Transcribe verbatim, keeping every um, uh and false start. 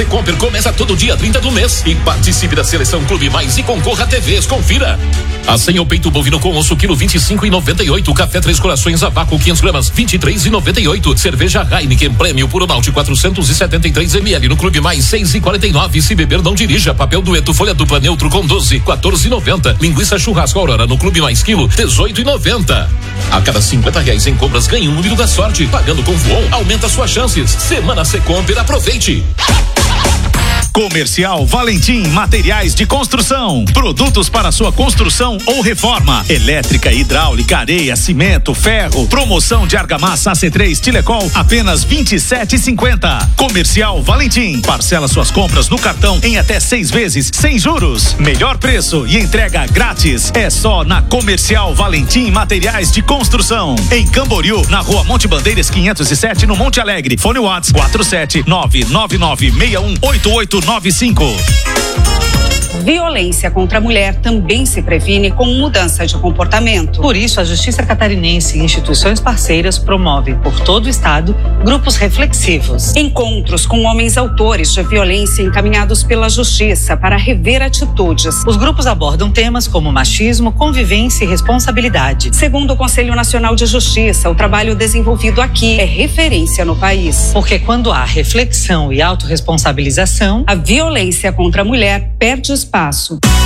Comper começa todo dia trinta do mês e participe da seleção Clube Mais e concorra a T Vs. Confira. A senha o peito bovino com osso quilo vinte e cinco e noventa e oito. Café Três Corações a vácuo quinhentas gramas vinte e três e noventa e oito. Cerveja Heineken Prêmio Puro Malte quatrocentos e setenta e três mililitros no Clube Mais seis e quarenta e nove. Se beber não dirija. Papel dueto folha dupla neutro com doze quatorze e noventa. Linguiça churrasco Aurora no Clube Mais quilo dezoito e noventa. A cada cinquenta reais em compras ganhe um número da sorte. Pagando com Voon aumenta suas chances. Semana Secomper, aproveite. Comercial Valentim Materiais de Construção. Produtos para sua construção ou reforma. Elétrica, hidráulica, areia, cimento, ferro. Promoção de argamassa A C três Tilecol apenas vinte e sete e cinquenta. Comercial Valentim. Parcela suas compras no cartão em até seis vezes sem juros. Melhor preço e entrega grátis. É só na Comercial Valentim Materiais de Construção. Em Camboriú, na Rua Monte Bandeiras quinhentos e sete, no Monte Alegre. Fone WhatsApp quatro sete nove nove nove seis um oito oito nove cinco. Violência contra a mulher também se previne com mudança de comportamento. Por isso, a Justiça Catarinense e instituições parceiras promovem por todo o estado grupos reflexivos. Encontros com homens autores de violência encaminhados pela Justiça para rever atitudes. Os grupos abordam temas como machismo, convivência e responsabilidade. Segundo o Conselho Nacional de Justiça, o trabalho desenvolvido aqui é referência no país. Porque quando há reflexão e autorresponsabilização, a violência contra a mulher perde espaço.